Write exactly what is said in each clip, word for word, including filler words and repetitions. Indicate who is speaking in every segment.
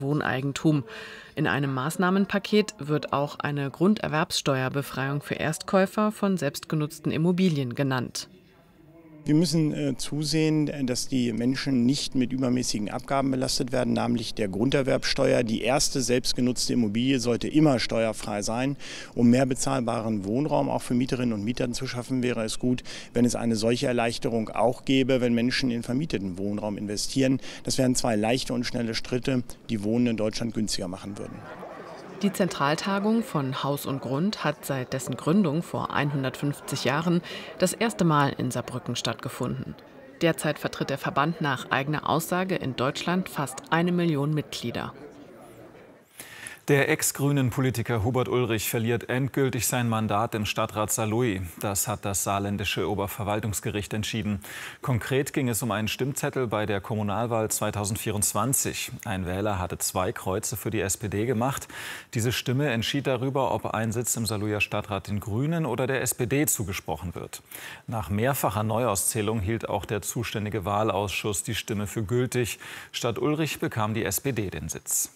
Speaker 1: Wohneigentum. In einem Maßnahmenpaket wird auch eine Grunderwerbssteuerbefreiung für Erstkäufer von selbstgenutzten Immobilien genannt.
Speaker 2: Wir müssen äh, zusehen, dass die Menschen nicht mit übermäßigen Abgaben belastet werden, namentlich der Grunderwerbsteuer. Die erste selbstgenutzte Immobilie sollte immer steuerfrei sein. Um mehr bezahlbaren Wohnraum auch für Mieterinnen und Mieter zu schaffen, wäre es gut, wenn es eine solche Erleichterung auch gäbe, wenn Menschen in vermieteten Wohnraum investieren. Das wären zwei leichte und schnelle Schritte, die Wohnen in Deutschland günstiger machen würden.
Speaker 1: Die Zentraltagung von Haus und Grund hat seit dessen Gründung vor hundertfünfzig Jahren das erste Mal in Saarbrücken stattgefunden. Derzeit vertritt der Verband nach eigener Aussage in Deutschland fast eine Million Mitglieder.
Speaker 3: Der ex-grünen Politiker Hubert Ulrich verliert endgültig sein Mandat im Stadtrat Saarlouis. Das hat das saarländische Oberverwaltungsgericht entschieden. Konkret ging es um einen Stimmzettel bei der Kommunalwahl zweitausendvierundzwanzig. Ein Wähler hatte zwei Kreuze für die S P D gemacht. Diese Stimme entschied darüber, ob ein Sitz im Saarlouier Stadtrat den Grünen oder der S P D zugesprochen wird. Nach mehrfacher Neuauszählung hielt auch der zuständige Wahlausschuss die Stimme für gültig. Statt Ulrich bekam die S P D den Sitz.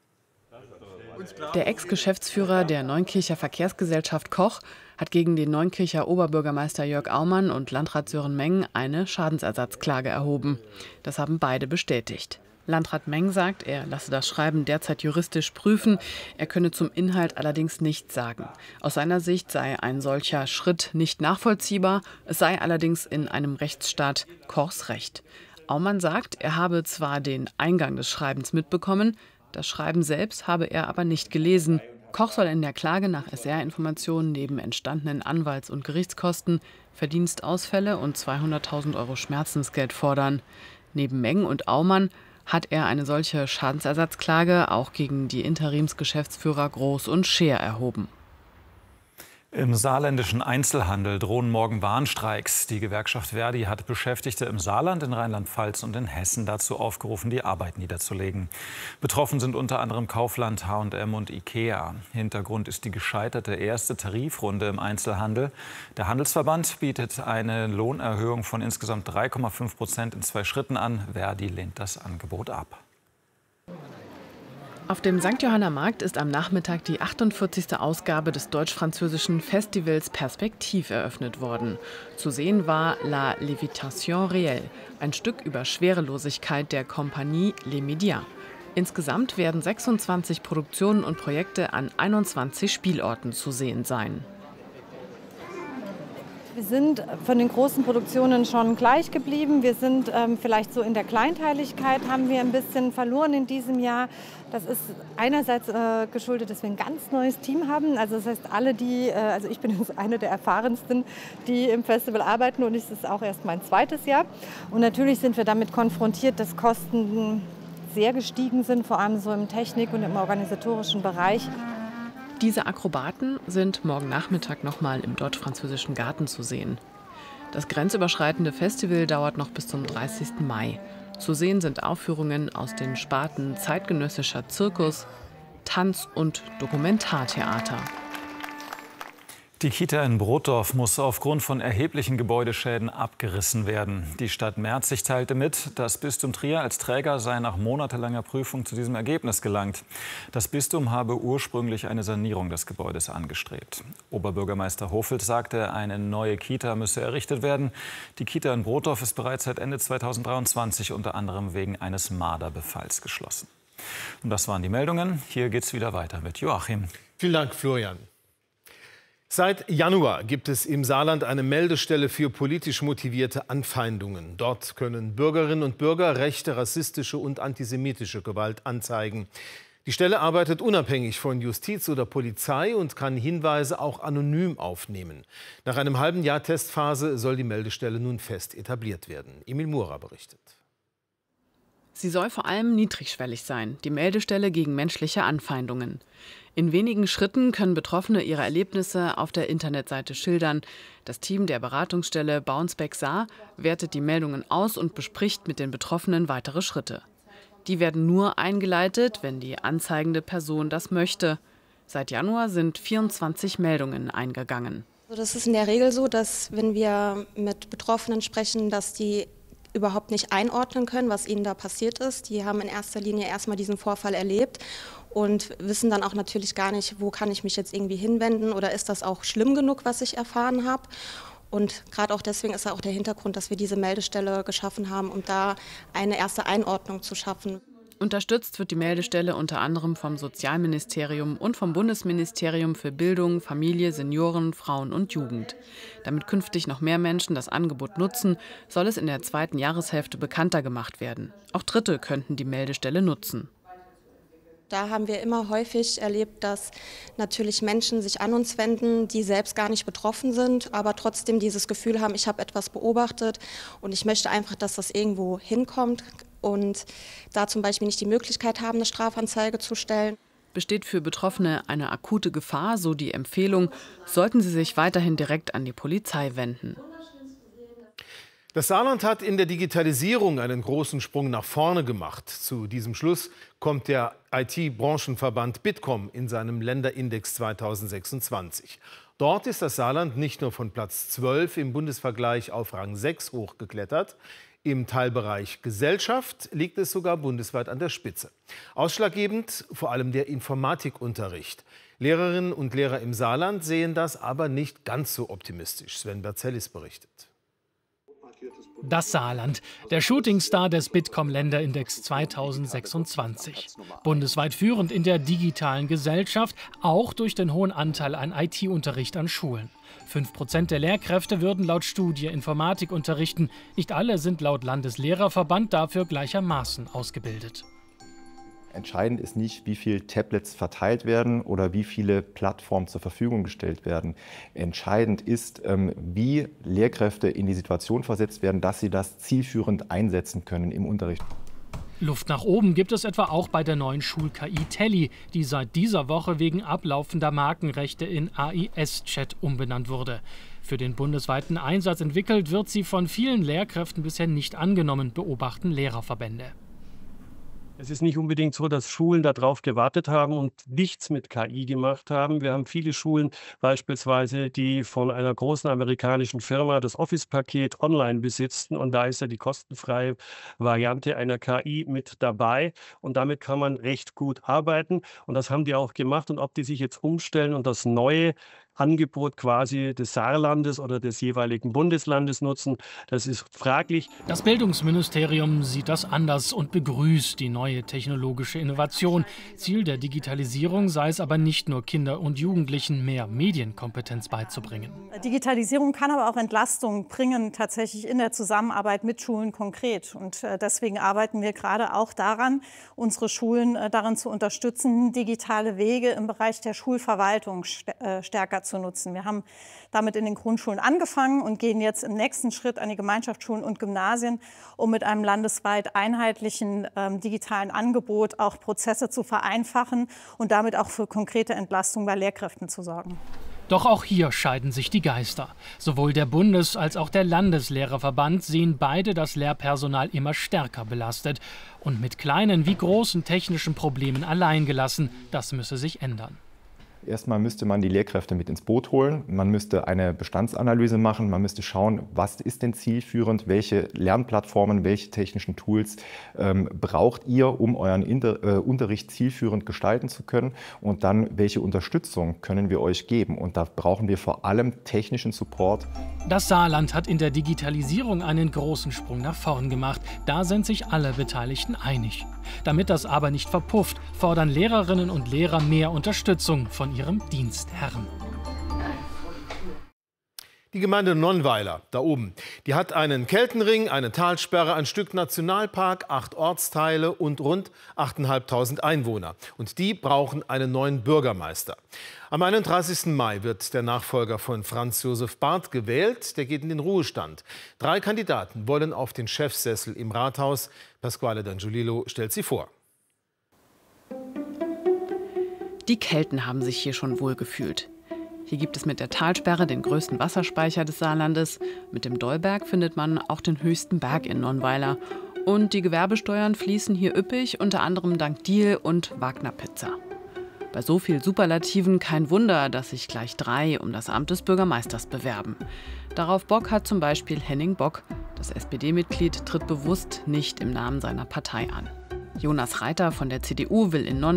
Speaker 1: Der Ex-Geschäftsführer der Neunkircher Verkehrsgesellschaft Koch hat gegen den Neunkircher Oberbürgermeister Jörg Aumann und Landrat Sören Meng eine Schadensersatzklage erhoben. Das haben beide bestätigt. Landrat Meng sagt, er lasse das Schreiben derzeit juristisch prüfen. Er könne zum Inhalt allerdings nichts sagen. Aus seiner Sicht sei ein solcher Schritt nicht nachvollziehbar. Es sei allerdings in einem Rechtsstaat Kochs Recht. Aumann sagt, er habe zwar den Eingang des Schreibens mitbekommen, das Schreiben selbst habe er aber nicht gelesen. Koch soll in der Klage nach S R-Informationen neben entstandenen Anwalts- und Gerichtskosten Verdienstausfälle und zweihunderttausend Euro Schmerzensgeld fordern. Neben Meng und Aumann hat er eine solche Schadensersatzklage auch gegen die Interimsgeschäftsführer Groß und Scheer erhoben.
Speaker 3: Im saarländischen Einzelhandel drohen morgen Warnstreiks. Die Gewerkschaft Verdi hat Beschäftigte im Saarland, in Rheinland-Pfalz und in Hessen dazu aufgerufen, die Arbeit niederzulegen. Betroffen sind unter anderem Kaufland, H und M und Ikea. Hintergrund ist die gescheiterte erste Tarifrunde im Einzelhandel. Der Handelsverband bietet eine Lohnerhöhung von insgesamt drei Komma fünf Prozent in zwei Schritten an. Verdi lehnt das Angebot ab.
Speaker 1: Auf dem Sankt Johanner Markt ist am Nachmittag die achtundvierzigste Ausgabe des deutsch-französischen Festivals Perspektiv eröffnet worden. Zu sehen war La Lévitation Réelle, ein Stück über Schwerelosigkeit der Kompanie Les Médias. Insgesamt werden sechsundzwanzig Produktionen und Projekte an einundzwanzig Spielorten zu sehen sein.
Speaker 4: Wir sind von den großen Produktionen schon gleich geblieben. Wir sind ähm, vielleicht so in der Kleinteiligkeit, haben wir ein bisschen verloren in diesem Jahr. Das ist einerseits äh, geschuldet, dass wir ein ganz neues Team haben. Also das heißt, alle die, äh, also ich bin jetzt eine der erfahrensten, die im Festival arbeiten und es ist auch erst mein zweites Jahr. Und natürlich sind wir damit konfrontiert, dass Kosten sehr gestiegen sind, vor allem so im Technik- und im organisatorischen Bereich.
Speaker 1: Diese Akrobaten sind morgen Nachmittag nochmal im Deutsch-Französischen Garten zu sehen. Das grenzüberschreitende Festival dauert noch bis zum dreißigsten Mai. Zu sehen sind Aufführungen aus den Sparten zeitgenössischer Zirkus, Tanz und Dokumentartheater.
Speaker 3: Die Kita in Brotdorf muss aufgrund von erheblichen Gebäudeschäden abgerissen werden. Die Stadt Merzig teilte mit, das Bistum Trier als Träger sei nach monatelanger Prüfung zu diesem Ergebnis gelangt. Das Bistum habe ursprünglich eine Sanierung des Gebäudes angestrebt. Oberbürgermeister Hofelt sagte, eine neue Kita müsse errichtet werden. Die Kita in Brotdorf ist bereits seit Ende zweitausenddreiundzwanzig unter anderem wegen eines Marderbefalls geschlossen. Und das waren die Meldungen. Hier geht's wieder weiter mit Joachim.
Speaker 5: Vielen Dank, Florian. Seit Januar gibt es im Saarland eine Meldestelle für politisch motivierte Anfeindungen. Dort können Bürgerinnen und Bürger rechte, rassistische und antisemitische Gewalt anzeigen. Die Stelle arbeitet unabhängig von Justiz oder Polizei und kann Hinweise auch anonym aufnehmen. Nach einem halben Jahr Testphase soll die Meldestelle nun fest etabliert werden. Emil Mura berichtet.
Speaker 1: Sie soll vor allem niedrigschwellig sein, die Meldestelle gegen menschliche Anfeindungen. In wenigen Schritten können Betroffene ihre Erlebnisse auf der Internetseite schildern. Das Team der Beratungsstelle Baunsbeck-Saar wertet die Meldungen aus und bespricht mit den Betroffenen weitere Schritte. Die werden nur eingeleitet, wenn die anzeigende Person das möchte. Seit Januar sind vierundzwanzig Meldungen eingegangen.
Speaker 6: Das ist in der Regel so, dass wenn wir mit Betroffenen sprechen, dass die überhaupt nicht einordnen können, was ihnen da passiert ist. Die haben in erster Linie erstmal diesen Vorfall erlebt und wissen dann auch natürlich gar nicht, wo kann ich mich jetzt irgendwie hinwenden oder ist das auch schlimm genug, was ich erfahren habe. Und gerade auch deswegen ist auch der Hintergrund, dass wir diese Meldestelle geschaffen haben, um da eine erste Einordnung zu schaffen.
Speaker 1: Unterstützt wird die Meldestelle unter anderem vom Sozialministerium und vom Bundesministerium für Bildung, Familie, Senioren, Frauen und Jugend. Damit künftig noch mehr Menschen das Angebot nutzen, soll es in der zweiten Jahreshälfte bekannter gemacht werden. Auch Dritte könnten die Meldestelle nutzen.
Speaker 6: Da haben wir immer häufig erlebt, dass natürlich Menschen sich an uns wenden, die selbst gar nicht betroffen sind, aber trotzdem dieses Gefühl haben, ich habe etwas beobachtet und ich möchte einfach, dass das irgendwo hinkommt und da zum Beispiel nicht die Möglichkeit haben, eine Strafanzeige zu stellen.
Speaker 1: Besteht für Betroffene eine akute Gefahr, so die Empfehlung, sollten sie sich weiterhin direkt an die Polizei wenden.
Speaker 5: Das Saarland hat in der Digitalisierung einen großen Sprung nach vorne gemacht. Zu diesem Schluss kommt der I T-Branchenverband Bitkom in seinem Länderindex zweitausendsechsundzwanzig. Dort ist das Saarland nicht nur von Platz zwölf im Bundesvergleich auf Rang sechs hochgeklettert. Im Teilbereich Gesellschaft liegt es sogar bundesweit an der Spitze. Ausschlaggebend vor allem der Informatikunterricht. Lehrerinnen und Lehrer im Saarland sehen das aber nicht ganz so optimistisch. Sven Berzellis berichtet.
Speaker 7: Das Saarland, der Shootingstar des Bitkom-Länderindex zweitausendsechsundzwanzig. Bundesweit führend in der digitalen Gesellschaft, auch durch den hohen Anteil an I T-Unterricht an Schulen. Fünf Prozent der Lehrkräfte würden laut Studie Informatik unterrichten. Nicht alle sind laut Landeslehrerverband dafür gleichermaßen ausgebildet.
Speaker 8: Entscheidend ist nicht, wie viele Tablets verteilt werden oder wie viele Plattformen zur Verfügung gestellt werden. Entscheidend ist, wie Lehrkräfte in die Situation versetzt werden, dass sie das zielführend einsetzen können im Unterricht.
Speaker 7: Luft nach oben gibt es etwa auch bei der neuen Schul-K I Telly, die seit dieser Woche wegen ablaufender Markenrechte in A I S-Chat umbenannt wurde. Für den bundesweiten Einsatz entwickelt wird sie von vielen Lehrkräften bisher nicht angenommen, beobachten Lehrerverbände.
Speaker 9: Es ist nicht unbedingt so, dass Schulen darauf gewartet haben und nichts mit K I gemacht haben. Wir haben viele Schulen beispielsweise, die von einer großen amerikanischen Firma das Office-Paket online besitzen. Und da ist ja die kostenfreie Variante einer K I mit dabei. Und damit kann man recht gut arbeiten. Und das haben die auch gemacht. Und ob die sich jetzt umstellen und das neue Angebot quasi des Saarlandes oder des jeweiligen Bundeslandes nutzen, das ist fraglich.
Speaker 7: Das Bildungsministerium sieht das anders und begrüßt die neue technologische Innovation. Ziel der Digitalisierung sei es aber nicht nur, Kinder und Jugendlichen mehr Medienkompetenz beizubringen.
Speaker 10: Digitalisierung kann aber auch Entlastung bringen, tatsächlich in der Zusammenarbeit mit Schulen konkret. Und deswegen arbeiten wir gerade auch daran, unsere Schulen darin zu unterstützen, digitale Wege im Bereich der Schulverwaltung stärker zu nutzen. Wir haben damit in den Grundschulen angefangen und gehen jetzt im nächsten Schritt an die Gemeinschaftsschulen und Gymnasien, um mit einem landesweit einheitlichen ähm, digitalen Angebot auch Prozesse zu vereinfachen und damit auch für konkrete Entlastung bei Lehrkräften zu sorgen.
Speaker 7: Doch auch hier scheiden sich die Geister. Sowohl der Bundes- als auch der Landeslehrerverband sehen beide das Lehrpersonal immer stärker belastet und mit kleinen wie großen technischen Problemen alleingelassen. Das müsse sich ändern.
Speaker 8: Erstmal müsste man die Lehrkräfte mit ins Boot holen. Man müsste eine Bestandsanalyse machen. Man müsste schauen, was ist denn zielführend, welche Lernplattformen, welche technischen Tools ähm, braucht ihr, um euren Inter äh, Unterricht zielführend gestalten zu können. Und dann, welche Unterstützung können wir euch geben. Und da brauchen wir vor allem technischen Support.
Speaker 7: Das Saarland hat in der Digitalisierung einen großen Sprung nach vorn gemacht. Da sind sich alle Beteiligten einig. Damit das aber nicht verpufft, fordern Lehrerinnen und Lehrer mehr Unterstützung von ihrem Dienstherren.
Speaker 5: Die Gemeinde Nonnweiler, da oben, die hat einen Keltenring, eine Talsperre, ein Stück Nationalpark, acht Ortsteile und rund achttausendfünfhundert Einwohner. Und die brauchen einen neuen Bürgermeister. Am einunddreißigsten Mai wird der Nachfolger von Franz Josef Barth gewählt. Der geht in den Ruhestand. Drei Kandidaten wollen auf den Chefsessel im Rathaus. Pasquale D'Angiolillo stellt sie vor.
Speaker 1: Die Kelten haben sich hier schon wohlgefühlt. Hier gibt es mit der Talsperre den größten Wasserspeicher des Saarlandes. Mit dem Dollberg findet man auch den höchsten Berg in Nonnweiler. Und die Gewerbesteuern fließen hier üppig, unter anderem dank Diel und Wagner Pizza. Bei so viel Superlativen kein Wunder, dass sich gleich drei um das Amt des Bürgermeisters bewerben. Darauf Bock hat zum Beispiel Henning Bock. Das S P D-Mitglied tritt bewusst nicht im Namen seiner Partei an. Jonas Reiter von der C D U will in